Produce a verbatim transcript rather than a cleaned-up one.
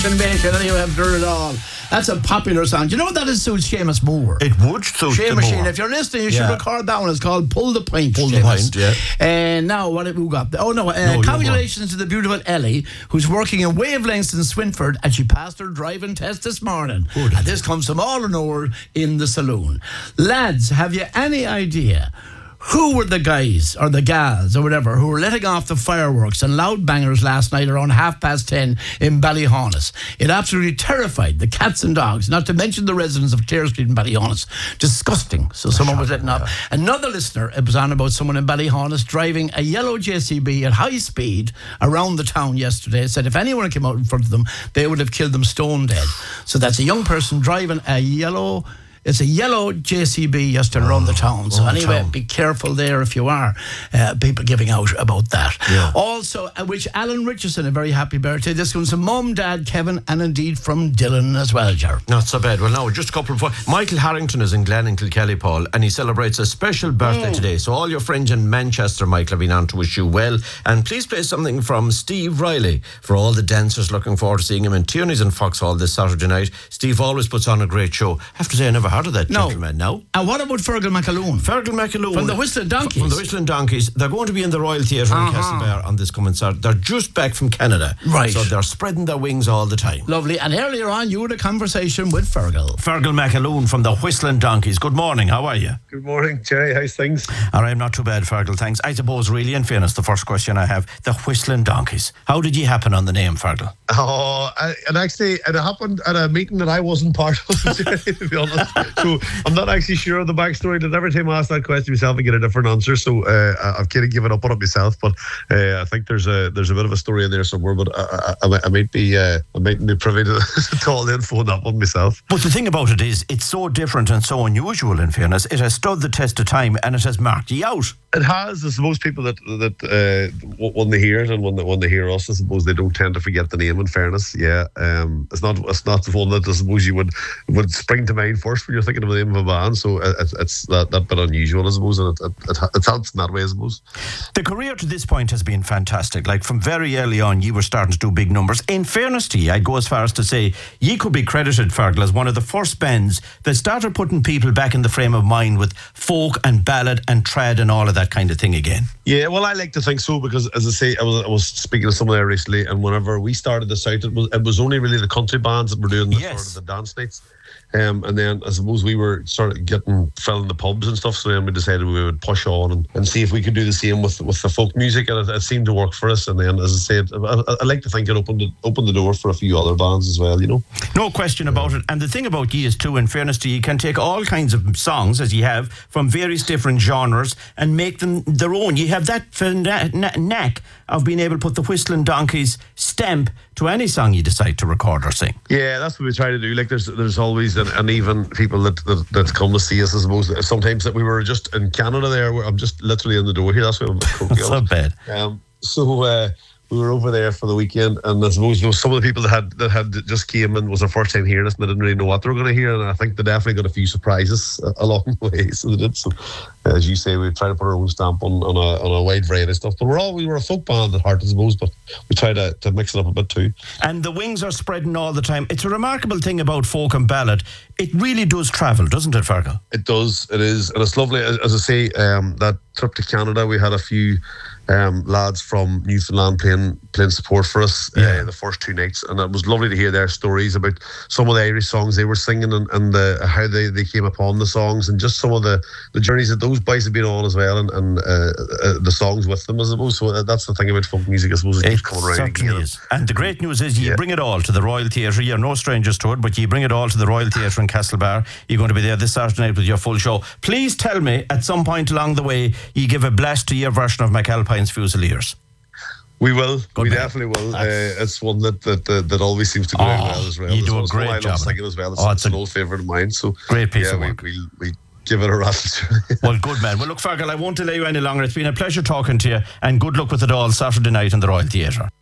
Can make it anyway after it all. That's a popular song. Do you know what that is suits Seamus Moore? It would suit Seamus the Sheen. Moore. If you're listening, you Yeah. should record that one. It's called Pull the Pint. Pull the Seamus. Pint, yeah. And now, what have we got? Oh, no. Uh, No, congratulations to the beautiful Ellie, who's working in Wavelengths in Swinford, and she passed her driving test this morning. Good. And this comes from all in all in the saloon. Lads, have you any idea who were the guys or the gals or whatever who were letting off the fireworks and loud bangers last night around half past ten in Ballyhonus? It absolutely terrified the cats and dogs, not to mention the residents of Clare Street in Ballyhonus. Disgusting. So someone was letting off. Another listener, it was on about someone in Ballyhonus driving a yellow J C B at high speed around the town yesterday. Said if anyone came out in front of them, they would have killed them stone dead. So that's a young person driving a yellow... It's a yellow J C B yesterday oh, around the town. So anyway, town. Be careful there if you are. Uh, people giving out about that. Yeah. Also, I wish Alan Richardson a very happy birthday. This one's from Mum, Dad, Kevin, and indeed from Dylan as well, Ger. Not so bad. Well, now, just a couple of... Michael Harrington is in Glen in Kilkelly, Paul, and he celebrates a special birthday mm. today. So all your friends in Manchester, Michael, have been on to wish you well. And please play something from Steve Riley for all the dancers looking forward to seeing him in Tierney's in Foxhall this Saturday night. Steve always puts on a great show. I have to say, I never heard of that no. gentleman now. And what about Fergal McAloon? Fergal McAloon. From the Whistling Donkeys. From the Whistling Donkeys. They're going to be in the Royal Theatre uh-huh. in Castlebar on this coming Saturday. They're just back from Canada. Right. So they're spreading their wings all the time. Lovely. And earlier on, you had a conversation with Fergal. Fergal McAloon from the Whistling Donkeys. Good morning. How are you? Good morning, Jerry. How's things? All right, not too bad, Fergal. Thanks. I suppose, really, in fairness, the first question I have, the Whistling Donkeys. How did you happen on the name, Fergal? Oh, I, and actually, it happened at a meeting that I wasn't part of, to be honest. So I'm not actually sure of the backstory. That every time I ask that question myself, I get a different answer. So uh, I've kind of given up on it myself. But uh, I think there's a there's a bit of a story in there somewhere. But I, I, I might be uh, I might be privy to, to all the info on that one myself. But the thing about it is, it's so different and so unusual. In fairness, it has stood the test of time and it has marked you out. It has. I suppose people that that uh, when they hear it and when they, when they hear us, I suppose they don't tend to forget the name. In fairness, yeah, um, it's not it's not the one that I suppose you would would spring to mind first when you're thinking of the name of a band. So it, it's that, that bit unusual, I suppose, and it, it, it, it helps in that way, I suppose. The career to this point has been fantastic. Like from very early on, you were starting to do big numbers. In fairness to you, I'd go as far as to say you could be credited, Fergal, as one of the first bands that started putting people back in the frame of mind with folk and ballad and trad and all of that kind of thing again. Yeah, well, I like to think so because, as I say, I was I was speaking to someone there recently, and whenever we started this out, it was it was only really the country bands that were doing the yes. sort of the dance nights. Um, and then I suppose we were started getting filling the pubs and stuff, so then we decided we would push on and, and see if we could do the same with with the folk music, and it, it seemed to work for us. And then, as I said, I, I like to think it opened the, opened the door for a few other bands as well, you know. No question about it. And the thing about you is too, in fairness to you, you can take all kinds of songs, as you have, from various different genres and make them their own. You have that knack of being able to put the Whistling Donkeys stamp to any song you decide to record or sing. Yeah, that's what we try to do. Like there's there's always an, and even people that, that that come to see us, I suppose sometimes that we were just in Canada there, I'm just literally in the door here, that's what I'm That's not bad. Um, so uh, we were over there for the weekend, and I suppose you know, some of the people that had that had just came in was their first time hearing us, and they didn't really know what they were going to hear, and I think they definitely got a few surprises uh, along the way. So they did. So, uh, as you say, we try to put our own stamp on, on a on a wide variety of stuff. But we're all we were a folk band at heart, I suppose, but we try to, to mix it up a bit too. And the wings are spreading all the time. It's a remarkable thing about folk and ballad. It really does travel, doesn't it, Fergal? It does. It is, and it's lovely. As, as I say, um, that trip to Canada, we had a few. Um, lads from Newfoundland playing playing support for us yeah. uh, the first two nights, and it was lovely to hear their stories about some of the Irish songs they were singing and, and the, how they, they came upon the songs, and just some of the, the journeys that those boys have been on as well, and, and uh, uh, the songs with them, I suppose. So that's the thing about folk music, I suppose. It, it keeps coming around again. Is. And the great news is you yeah. bring it all to the Royal Theatre. You're no strangers to it, but you bring it all to the Royal Theatre in Castlebar. You're going to be there this Saturday night with your full show. Please tell me at some point along the way you give a blast to your version of McAlpine's Fusiliers. We will. Good we man. definitely will. Uh, it's one that that, that that always seems to go oh, down well as well. You do well. a great I job. love singing as well. It's, oh, it's it's an old favourite of mine. So great piece yeah, of work. We, we, we give it a rattle. Well, good man. Well, look, Fergal, I won't delay you any longer. It's been a pleasure talking to you, and good luck with it all Saturday night in the Royal Theatre.